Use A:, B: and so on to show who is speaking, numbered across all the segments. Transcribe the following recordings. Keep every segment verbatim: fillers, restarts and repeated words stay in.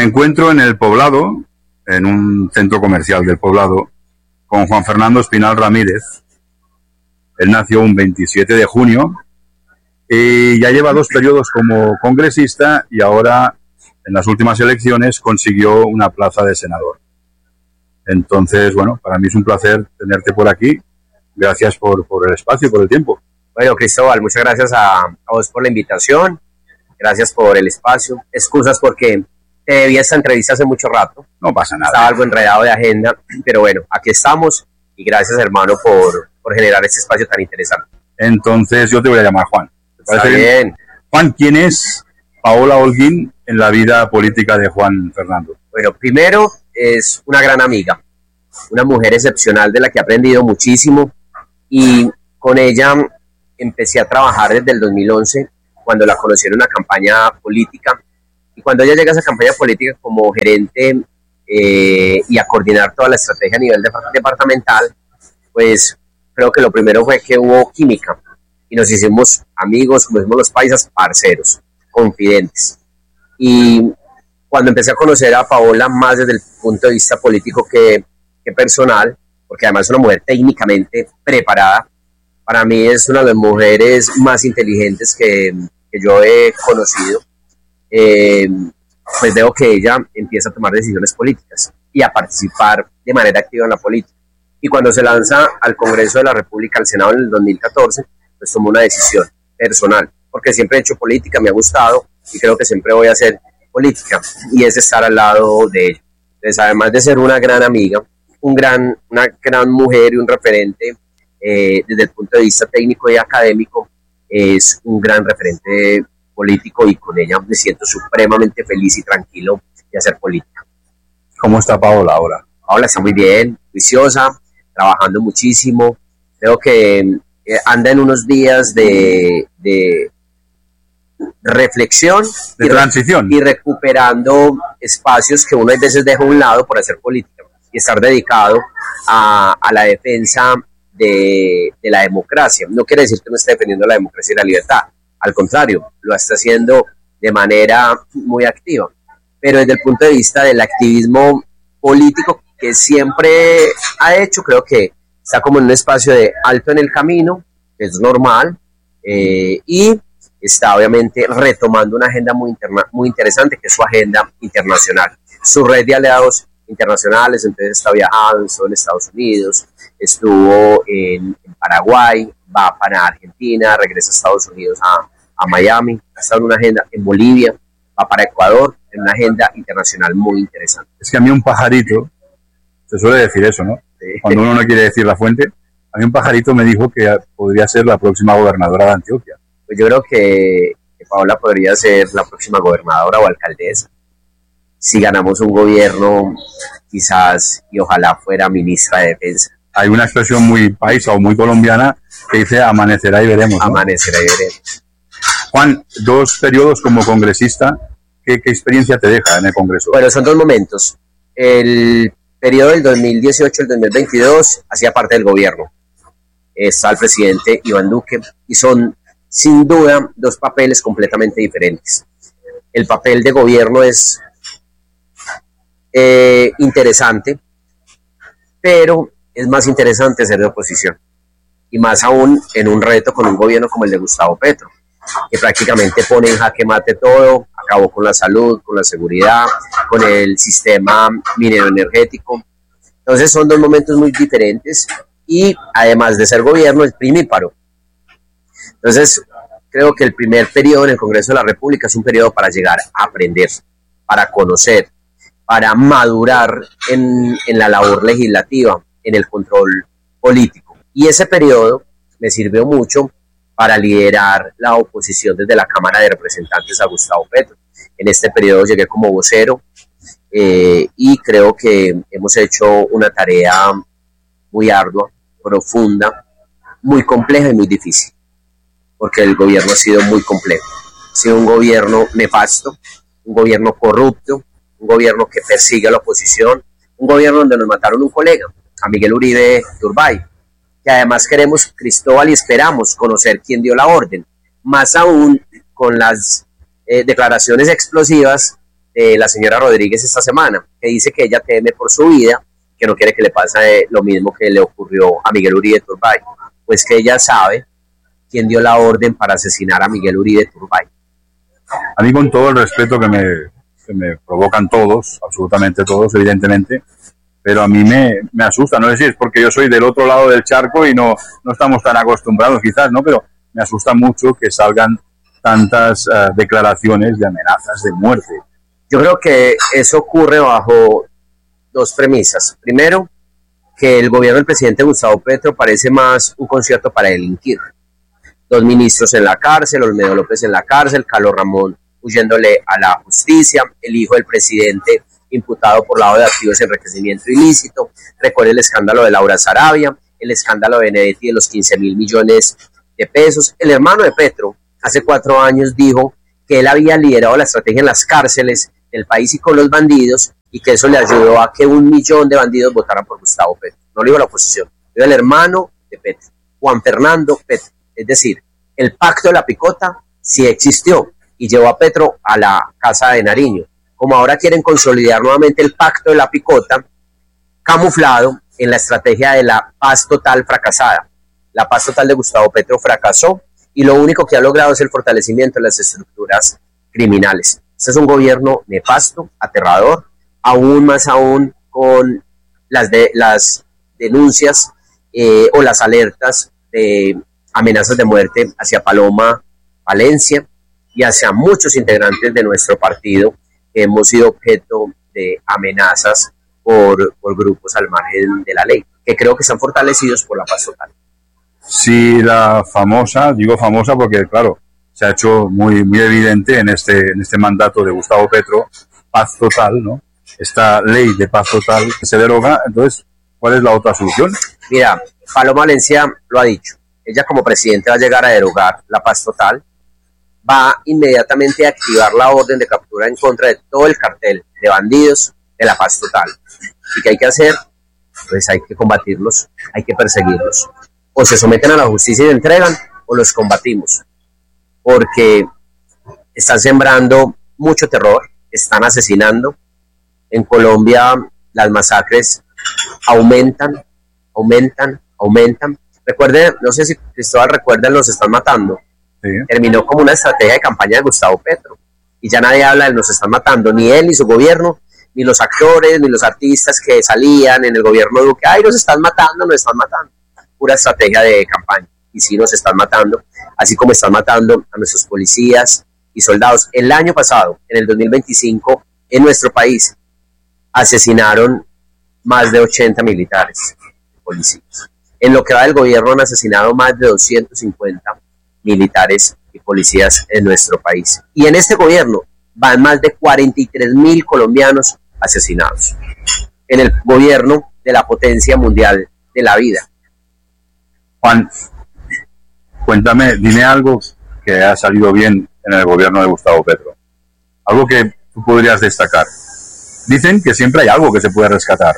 A: Me encuentro en el Poblado, en un centro comercial del Poblado, con Juan Fernando Espinal Ramírez. Él nació un veintisiete de junio y ya lleva dos periodos como congresista y ahora, en las últimas elecciones, consiguió una plaza de senador. Entonces, bueno, para mí es un placer tenerte por aquí. Gracias por, por el espacio y por el tiempo.
B: Bueno, Cristóbal, muchas gracias a, a vos por la invitación. Gracias por el espacio. Excusas porque te debía esta entrevista hace mucho rato.
A: No pasa nada.
B: Estaba algo enredado de agenda, pero bueno, aquí estamos y gracias, hermano, por, por generar este espacio tan interesante.
A: Entonces yo te voy a llamar Juan. ¿Te parece
B: Está bien?
A: bien? Juan, ¿quién es Paola Holguín en la vida política de Juan Fernando?
B: Bueno, primero es una gran amiga, una mujer excepcional de la que he aprendido muchísimo y con ella empecé a trabajar desde el dos mil once cuando la conocí en una campaña política y cuando ella llega a esa campaña política como gerente eh, y a coordinar toda la estrategia a nivel de, departamental, pues creo que lo primero fue que hubo química y nos hicimos amigos, como decimos los paisas, parceros, confidentes. Y cuando empecé a conocer a Paola más desde el punto de vista político que, que personal, porque además es una mujer técnicamente preparada, para mí es una de las mujeres más inteligentes que, que yo he conocido, eh, pues veo que ella empieza a tomar decisiones políticas y a participar de manera activa en la política. Y cuando se lanza al Congreso de la República, al Senado en el dos mil catorce, pues tomó una decisión personal, porque siempre he hecho política, me ha gustado y creo que siempre voy a hacer política, y es estar al lado de ella. Entonces, además de ser una gran amiga, un gran, una gran mujer y un referente eh, desde el punto de vista técnico y académico, es un gran referente político y con ella me siento supremamente feliz y tranquilo de hacer política.
A: ¿Cómo está Paola ahora?
B: Paola está muy bien, juiciosa, trabajando muchísimo. Creo que eh, anda en unos días de, de reflexión
A: de
B: y
A: transición
B: y recuperando espacios que uno a veces deja a un lado por hacer política y estar dedicado a, a la defensa de, de la democracia. No quiere decir que no esté defendiendo la democracia y la libertad, al contrario, lo está haciendo de manera muy activa, pero desde el punto de vista del activismo político que siempre ha hecho, creo que está como en un espacio de alto en el camino, que es normal, eh, y está obviamente retomando una agenda muy, interna, muy interesante, que es su agenda internacional, su red de aliados internacionales. Entonces está viajando, estuvo en Estados Unidos, estuvo en, en Paraguay, va para Argentina, regresa a Estados Unidos a, a Miami, ha estado en una agenda en Bolivia, va para Ecuador, en una agenda internacional muy interesante.
A: Es que a mí un pajarito, se suele decir eso, ¿no? Sí. Cuando uno no quiere decir la fuente, a mí un pajarito me dijo que podría ser la próxima gobernadora de Antioquia.
B: Pues yo creo que, que Paola podría ser la próxima gobernadora o alcaldesa. Si ganamos un gobierno, quizás, y ojalá fuera ministra de Defensa.
A: Hay una expresión muy paisa o muy colombiana que dice amanecerá y veremos, ¿no?
B: Amanecerá y veremos.
A: Juan, dos periodos como congresista, ¿qué, qué experiencia te deja en el Congreso?
B: Bueno, son dos momentos. El periodo del dos mil dieciocho al dos mil veintidós hacía parte del gobierno. Está el presidente Iván Duque y son, sin duda, dos papeles completamente diferentes. El papel de gobierno es eh, interesante, pero es más interesante ser de oposición. Y más aún en un reto con un gobierno como el de Gustavo Petro, que prácticamente pone en jaque mate todo, acabó con la salud, con la seguridad, con el sistema minero energético. Entonces son dos momentos muy diferentes y además de ser gobierno es primíparo. Entonces creo que el primer periodo en el Congreso de la República es un periodo para llegar a aprender, para conocer, para madurar en, en la labor legislativa, en el control político. Y ese periodo me sirvió mucho para liderar la oposición desde la Cámara de Representantes a Gustavo Petro. En este periodo llegué como vocero eh, y creo que hemos hecho una tarea muy ardua, profunda, muy compleja y muy difícil, porque el gobierno ha sido muy complejo. Ha sido un gobierno nefasto, un gobierno corrupto, un gobierno que persigue a la oposición, un gobierno donde nos mataron un colega, a Miguel Uribe Turbay, que además queremos, Cristóbal, y esperamos conocer quién dio la orden, más aún con las eh, declaraciones explosivas de la señora Rodríguez esta semana, que dice que ella teme por su vida, que no quiere que le pase lo mismo que le ocurrió a Miguel Uribe Turbay, pues que ella sabe quién dio la orden para asesinar a Miguel Uribe Turbay.
A: A mí, con todo el respeto que me, que me provocan todos, absolutamente todos, evidentemente, pero a mí me, me asusta, no sé si es porque yo soy del otro lado del charco y no, no estamos tan acostumbrados quizás, ¿no? Pero me asusta mucho que salgan tantas uh, declaraciones de amenazas de muerte.
B: Yo creo que eso ocurre bajo dos premisas. Primero, que el gobierno del presidente Gustavo Petro parece más un concierto para delinquir. Dos ministros en la cárcel, Olmedo López en la cárcel, Carlos Ramón huyéndole a la justicia, el hijo del presidente imputado por lavado de activos y enriquecimiento ilícito. Recuerde el escándalo de Laura Sarabia, el escándalo de Benedetti de los quince mil millones de pesos. El hermano de Petro hace cuatro años dijo que él había liderado la estrategia en las cárceles del país y con los bandidos, y que eso le ayudó a que un millón de bandidos votaran por Gustavo Petro. No lo dijo la oposición, lo dijo el hermano de Petro, Juan Fernando Petro. Es decir, el pacto de la picota sí existió y llevó a Petro a la casa de Nariño. Como ahora quieren consolidar nuevamente el pacto de la picota, camuflado en la estrategia de la paz total fracasada. La paz total de Gustavo Petro fracasó y lo único que ha logrado es el fortalecimiento de las estructuras criminales. Este es un gobierno nefasto, aterrador, aún más aún con las, de, las denuncias eh, o las alertas de amenazas de muerte hacia Paloma Valencia y hacia muchos integrantes de nuestro partido que hemos sido objeto de amenazas por, por grupos al margen de la ley, que creo que están fortalecidos por la paz total.
A: Sí, la famosa, digo famosa porque claro, se ha hecho muy, muy evidente en este, en este mandato de Gustavo Petro, paz total, ¿no? Esta ley de paz total que se deroga. Entonces, ¿cuál es la otra solución?
B: Mira, Paloma Valencia lo ha dicho. Ella como presidente va a llegar a derogar la paz total, va inmediatamente a activar la orden de captura en contra de todo el cartel de bandidos de la paz total. ¿Y qué hay que hacer? Pues hay que combatirlos, hay que perseguirlos. O se someten a la justicia y se entregan, o los combatimos. Porque están sembrando mucho terror, están asesinando. En Colombia las masacres aumentan, aumentan, aumentan. Recuerde, no sé si Cristóbal recuerda, Nos Están Matando. Sí. Terminó como una estrategia de campaña de Gustavo Petro. Y ya nadie habla de Nos Están Matando, ni él, ni su gobierno, ni los actores, ni los artistas que salían en el gobierno de Duque. Ay, nos están matando, nos están matando. Pura estrategia de campaña. Y sí, nos están matando, así como están matando a nuestros policías y soldados. El año pasado, en el dos mil veinticinco, en nuestro país, asesinaron más de ochenta militares y policías. En lo que va del gobierno han asesinado más de doscientos cincuenta militares y policías en nuestro país. Y en este gobierno van más de cuarenta y tres mil colombianos asesinados. En el gobierno de la potencia mundial de la vida.
A: Juan, cuéntame, dime algo que ha salido bien en el gobierno de Gustavo Petro. Algo que tú podrías destacar. Dicen que siempre hay algo que se puede rescatar.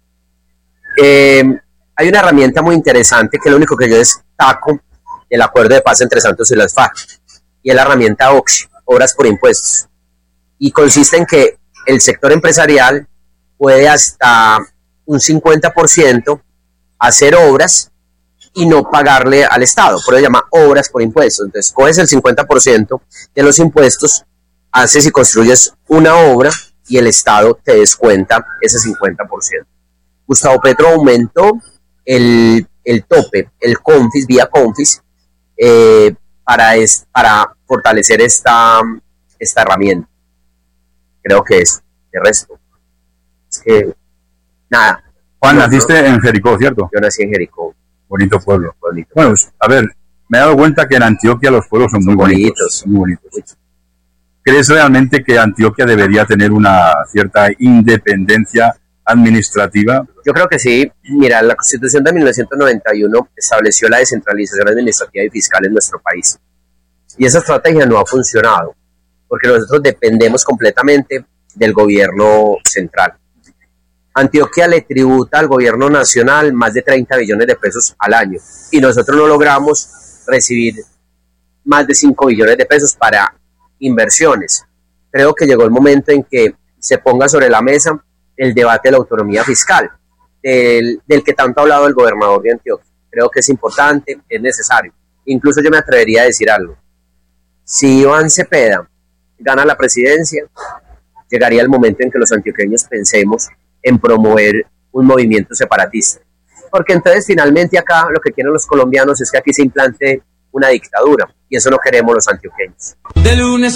B: Eh, hay una herramienta muy interesante que es lo único que yo destaco del acuerdo de paz entre Santos y las FARC, y es la herramienta O X I, Obras por Impuestos. Y consiste en que el sector empresarial puede hasta un cincuenta por ciento hacer obras y no pagarle al Estado, por eso se llama obras por impuestos. Entonces, coges el cincuenta por ciento de los impuestos, haces y construyes una obra y el Estado te descuenta ese cincuenta por ciento. Gustavo Petro aumentó el, el tope, el CONFIS, vía CONFIS, eh, para, es, para fortalecer esta, esta herramienta. Creo que es, de resto, es que, nada.
A: Juan, no, naciste no, en Jericó, ¿cierto?
B: Yo nací en Jericó.
A: Bonito pueblo. Bonito. Bueno, a ver, me he dado cuenta que en Antioquia los pueblos son muy bonitos. bonitos muy bonitos. ¿Crees realmente que Antioquia debería tener una cierta independencia administrativa?
B: Yo creo que sí. Mira, la Constitución de mil novecientos noventa y uno estableció la descentralización administrativa y fiscal en nuestro país. Y esa estrategia no ha funcionado, porque nosotros dependemos completamente del gobierno central. Antioquia le tributa al gobierno nacional más de treinta billones de pesos al año y nosotros no logramos recibir más de cinco billones de pesos para inversiones. creo que llegó el momento en que se ponga sobre la mesa el debate de la autonomía fiscal, del, del que tanto ha hablado el gobernador de Antioquia. Creo que es importante, es necesario. Incluso yo me atrevería a decir algo. Si Iván Cepeda gana la presidencia, llegaría el momento en que los antioqueños pensemos en promover un movimiento separatista. Porque entonces finalmente acá lo que quieren los colombianos es que aquí se implante una dictadura, y eso no queremos los antioqueños. De lunes